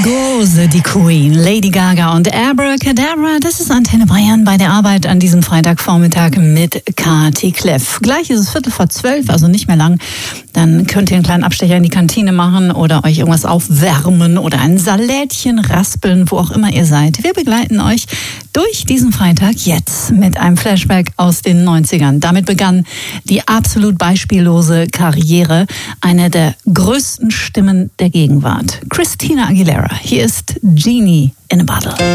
Gose, die Queen, Lady Gaga und Abracadabra. Das ist Antenne Bayern bei der Arbeit an diesem Freitagvormittag mit Kati Kleff. Gleich ist es 11:45, also nicht mehr lang. Dann könnt ihr einen kleinen Abstecher in die Kantine machen oder euch irgendwas aufwärmen oder ein Salätchen raspeln, wo auch immer ihr seid. Wir begleiten euch durch diesen Freitag jetzt mit einem Flashback aus den 90ern. Damit begann die absolut beispiellose Karriere einer der größten Stimmen der Gegenwart. Christina Aguilera. Hier ist Genie in a Bottle.